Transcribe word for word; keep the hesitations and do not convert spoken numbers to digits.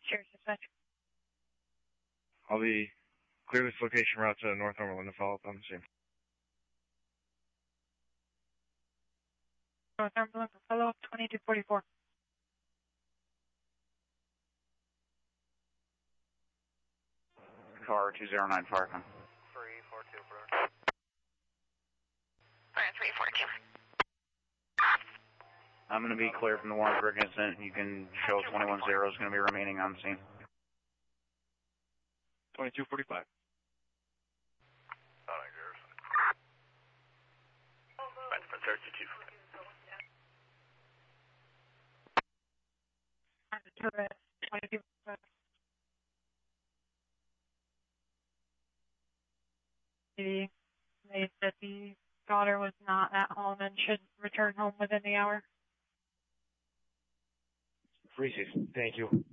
Sure, dispatch. I'll be clear this location route to North Northumberland to follow up on the scene. Northumberland for follow-up, twenty-two forty-four. Car two zero nine Farcon. three four two, Bruin. three four two. I'm going to be clear from the Warrensburg incident. You can show twenty-one zero is going to be remaining on the scene. twenty-two forty-five. Sonic Garrison. Benjamin thirty-two. twenty-two. They said the daughter was not at home and should return home within the hour. Three six. Thank you.